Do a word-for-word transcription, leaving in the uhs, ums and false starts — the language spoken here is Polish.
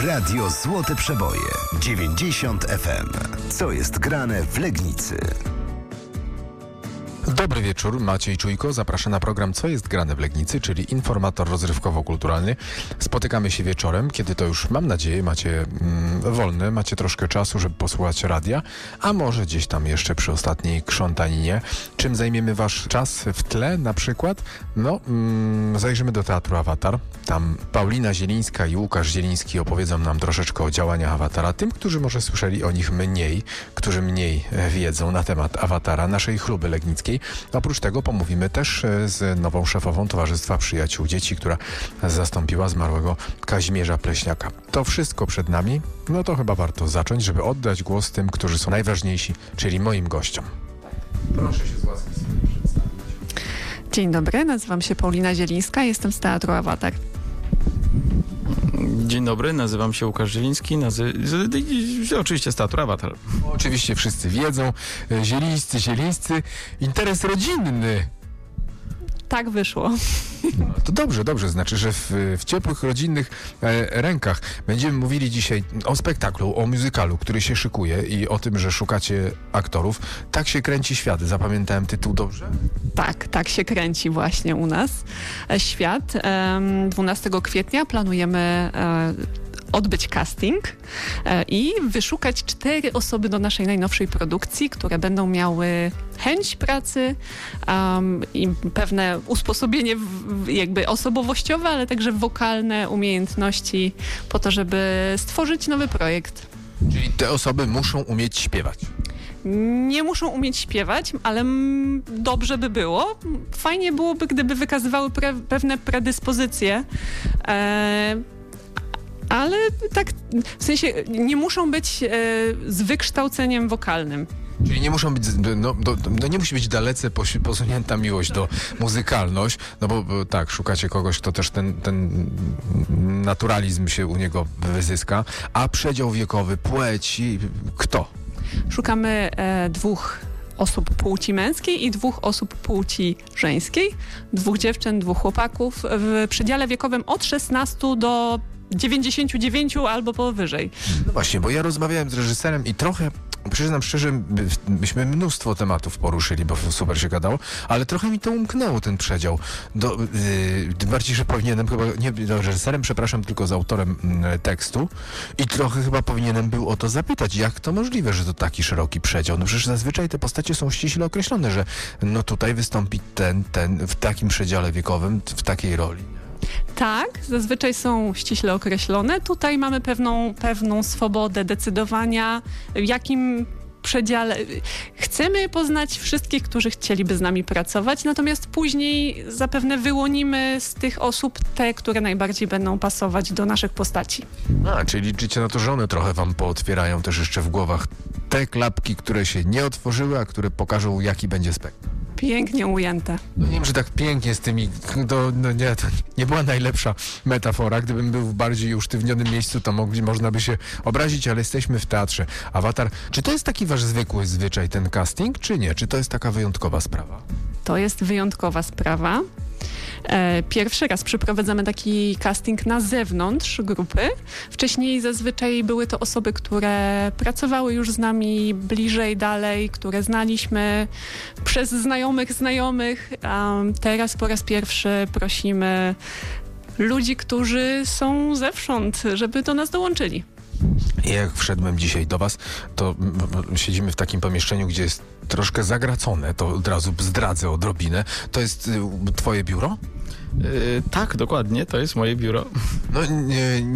Radio Złote Przeboje dziewięćdziesiąt F M. Co jest grane w Legnicy? Dobry wieczór, Maciej Czujko zaprasza na program Co jest grane w Legnicy, czyli informator rozrywkowo-kulturalny. Spotykamy się wieczorem, kiedy to już, mam nadzieję, macie mm, wolne, macie troszkę czasu, żeby posłuchać radia, a może gdzieś tam jeszcze przy ostatniej krzątaninie. Czym zajmiemy wasz czas w tle na przykład? No, mm, zajrzymy do Teatru Awatar. Tam Paulina Zielińska i Łukasz Zieliński opowiedzą nam troszeczkę o działaniach Awatara. Tym, którzy może słyszeli o nich mniej, którzy mniej wiedzą na temat Awatara, naszej chluby legnickiej. Oprócz tego pomówimy też z nową szefową Towarzystwa Przyjaciół Dzieci, która zastąpiła zmarłego Kazimierza Pleśniaka. To wszystko przed nami, no to chyba warto zacząć, żeby oddać głos tym, którzy są najważniejsi, czyli moim gościom. Proszę się z łaski swojej przedstawić. Dzień dobry, nazywam się Paulina Zielińska, jestem z Teatru Awatar. Dzień dobry, nazywam się Łukasz Zieliński, nazy... oczywiście z Teatru Awatar. Oczywiście wszyscy wiedzą, zielińscy, zielińscy, interes rodzinny. Tak wyszło. No, to dobrze, dobrze. Znaczy, że w, w ciepłych, rodzinnych e, rękach będziemy mówili dzisiaj o spektaklu, o muzykalu, który się szykuje i o tym, że szukacie aktorów. Tak się kręci świat. Zapamiętałem tytuł dobrze? Tak, tak się kręci właśnie u nas świat. dwunastego kwietnia planujemy e, odbyć casting e, i wyszukać cztery osoby do naszej najnowszej produkcji, które będą miały chęć pracy um, i pewne usposobienie w, jakby osobowościowe, ale także wokalne umiejętności po to, żeby stworzyć nowy projekt. Czyli te osoby muszą umieć śpiewać. Nie muszą umieć śpiewać, ale mm, dobrze by było. Fajnie byłoby, gdyby wykazywały pre, pewne predyspozycje. E, ale tak, w sensie nie muszą być e, z wykształceniem wokalnym. Czyli nie muszą być, no, do, no nie musi być dalece posi- posunięta miłość do muzykalność, no bo, bo tak, szukacie kogoś, kto też ten, ten naturalizm się u niego wyzyska, a przedział wiekowy, płeć, kto? Szukamy e, dwóch osób płci męskiej i dwóch osób płci żeńskiej, dwóch dziewczyn, dwóch chłopaków w przedziale wiekowym od szesnastu do dziewięćdziesięciu dziewięciu albo powyżej. No właśnie, bo ja rozmawiałem z reżyserem i trochę, przyznam szczerze, by, byśmy mnóstwo tematów poruszyli, bo super się gadało, ale trochę mi to umknęło, ten przedział. Do, yy, bardziej, że powinienem chyba, nie do reżyserem, przepraszam, tylko z autorem yy, tekstu i trochę chyba powinienem był o to zapytać, jak to możliwe, że to taki szeroki przedział. No przecież zazwyczaj te postacie są ściśle określone, że no tutaj wystąpi ten, ten, w takim przedziale wiekowym, w takiej roli. Tak, zazwyczaj są ściśle określone. Tutaj mamy pewną, pewną swobodę decydowania, w jakim przedziale. Chcemy poznać wszystkich, którzy chcieliby z nami pracować, natomiast później zapewne wyłonimy z tych osób te, które najbardziej będą pasować do naszych postaci. A, czyli liczycie na to, że one trochę wam pootwierają też jeszcze w głowach te klapki, które się nie otworzyły, a które pokażą, jaki będzie spektakl. Pięknie ujęte. No nie wiem, że tak pięknie z tymi, to, no nie, to nie była najlepsza metafora. Gdybym był w bardziej usztywnionym miejscu, to mogli, można by się obrazić, ale jesteśmy w teatrze Awatar. Czy to jest taki wasz zwykły zwyczaj, ten casting, czy nie? Czy to jest taka wyjątkowa sprawa? To jest wyjątkowa sprawa. E, pierwszy raz przeprowadzamy taki casting na zewnątrz grupy. Wcześniej zazwyczaj były to osoby, które pracowały już z nami bliżej, dalej, które znaliśmy przez znajomych znajomych. A teraz po raz pierwszy prosimy ludzi, którzy są zewsząd, żeby do nas dołączyli. Jak wszedłem dzisiaj do was, to m, m, siedzimy w takim pomieszczeniu, gdzie jest troszkę zagracone, to od razu zdradzę odrobinę. To jest y, twoje biuro? Yy, tak, dokładnie, to jest moje biuro. No nie,